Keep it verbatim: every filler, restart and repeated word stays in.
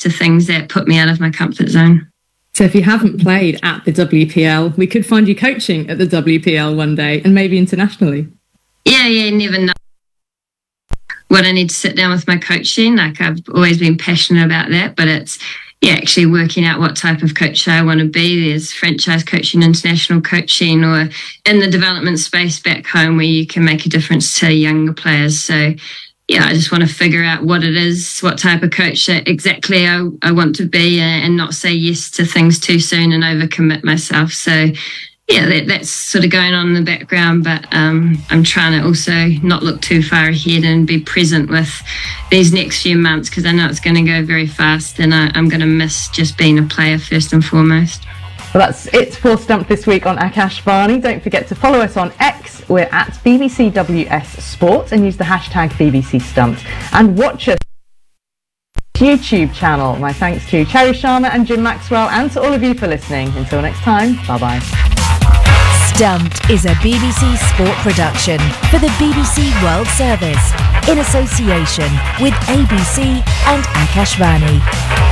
to things that put me out of my comfort zone. So if you haven't played at the W P L, we could find you coaching at the W P L one day and maybe internationally. Yeah, yeah, never know what I need to sit down with my coaching. Like, I've always been passionate about that, but it's, yeah, actually working out what type of coach I want to be. There's franchise coaching, international coaching, or in the development space back home where you can make a difference to younger players. So, yeah, I just want to figure out what it is, what type of coach exactly I, I want to be, and not say yes to things too soon and overcommit myself. So, yeah, that, that's sort of going on in the background, but um, I'm trying to also not look too far ahead and be present with these next few months, because I know it's going to go very fast, and I, I'm going to miss just being a player first and foremost. Well, that's it for Stumped this week on Akash Varney. Don't forget to follow us on X. We're at B B C W S Sports, and use the hashtag B B C Stumped. And watch us YouTube channel. My thanks to Cherry Sharma and Jim Maxwell, and to all of you for listening. Until next time, bye-bye. Stumped is a B B C Sport production for the B B C World Service in association with A B C and Akash Varney.